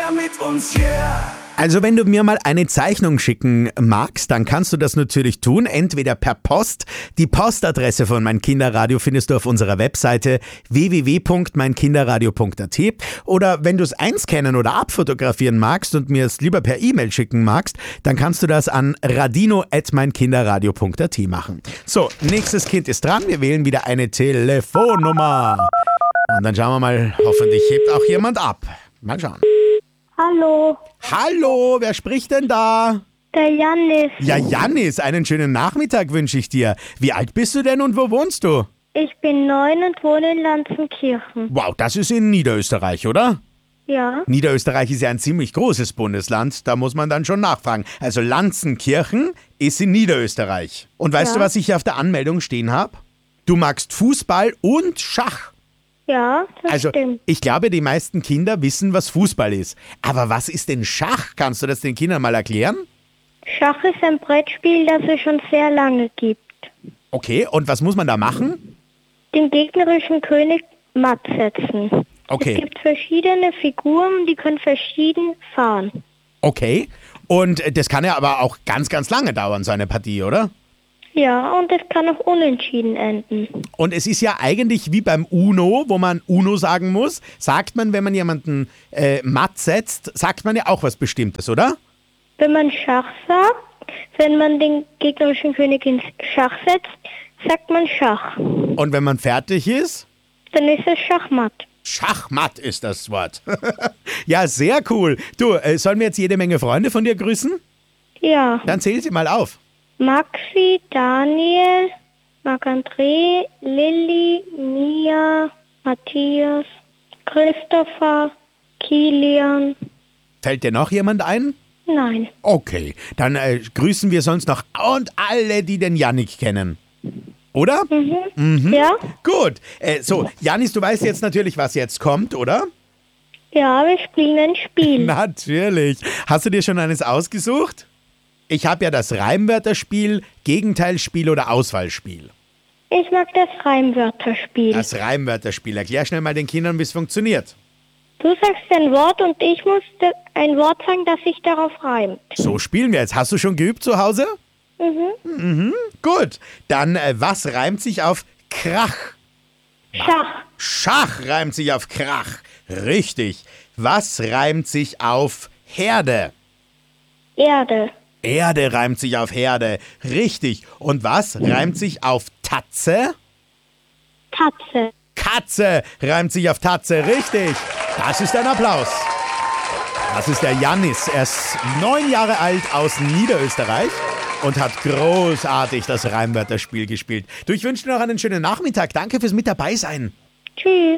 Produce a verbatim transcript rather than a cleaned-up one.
mehr mit uns, yeah. Also wenn du mir mal eine Zeichnung schicken magst, dann kannst du das natürlich tun, entweder per Post. Die Postadresse von Mein Kinderradio findest du auf unserer Webseite w w w punkt mein kinderradio punkt a t. Oder wenn du es einscannen oder abfotografieren magst und mir es lieber per E-Mail schicken magst, dann kannst du das an radino at mein kinderradio punkt a t machen. So, nächstes Kind ist dran. Wir wählen wieder eine Telefonnummer. Und dann schauen wir mal, hoffentlich hebt auch jemand ab. Mal schauen. Hallo, Hallo, wer spricht denn da? der Jannis. Ja, Jannis, einen schönen Nachmittag wünsche ich dir. Wie alt bist du denn und wo wohnst du? Ich bin neun und wohne in Lanzenkirchen. Wow, das ist in Niederösterreich, oder? Ja, Niederösterreich ist ja ein ziemlich großes Bundesland, da muss man dann schon nachfragen. Also Lanzenkirchen ist in Niederösterreich. Und weißt Ja. du, was ich hier auf der Anmeldung stehen habe? Du magst Fußball und Schach. ja, das Also stimmt. ich glaube, die meisten Kinder wissen, was Fußball ist. Aber was ist denn Schach? Kannst du das den Kindern mal erklären? Schach ist ein Brettspiel, das es schon sehr lange gibt. Okay, und was muss man da machen? Den gegnerischen König matt setzen. Okay. Es gibt verschiedene Figuren, die können verschieden fahren. Okay, und äh, das kann ja aber auch ganz, ganz lange dauern, so eine Partie, oder? Ja, und es kann auch unentschieden enden. Und es ist ja eigentlich wie beim Uno, wo man Uno sagen muss. Sagt man, wenn man jemanden äh, matt setzt, sagt man ja auch was Bestimmtes, oder? Wenn man Schach sagt, wenn man den gegnerischen König ins Schach setzt, sagt man Schach. Und wenn man fertig ist? Dann ist es Schachmatt. Schachmatt ist das Wort. Ja, sehr cool. Du, äh, sollen wir jetzt jede Menge Freunde von dir grüßen? Ja. Dann zähl sie mal auf. Maxi, Daniel, Marc-André, Lilly, Mia, Matthias, Christopher, Kilian. Fällt dir noch jemand ein? Nein. Okay, dann äh, grüßen wir sonst noch und alle, die den Yannick kennen. Oder? Mhm. Ja? Gut. Äh, so, Janis, du weißt jetzt natürlich, was jetzt kommt, oder? Ja, wir spielen ein Spiel. Natürlich. Hast du dir schon eines ausgesucht? Ich habe ja das Reimwörterspiel, Gegenteilspiel oder Auswahlspiel. Ich mag das Reimwörterspiel. Das Reimwörterspiel. Erklär schnell mal den Kindern, wie es funktioniert. Du sagst ein Wort und ich muss da- ein Wort sagen, das sich darauf reimt. So spielen wir jetzt. Hast du schon geübt zu Hause? Mhm. Mhm. Gut. Dann, äh, was reimt sich auf Krach? Schach. Schach reimt sich auf Krach. Richtig. Was reimt sich auf Herde? Erde. Erde reimt sich auf Herde. Richtig. Und was reimt sich auf Tatze? Tatze. Katze reimt sich auf Tatze. Richtig. Das ist ein Applaus. Das ist der Jannis. Er ist neun Jahre alt aus Niederösterreich und hat großartig das Reimwörterspiel gespielt. Du, ich wünsche dir noch einen schönen Nachmittag. Danke fürs Mit dabei sein. Tschüss.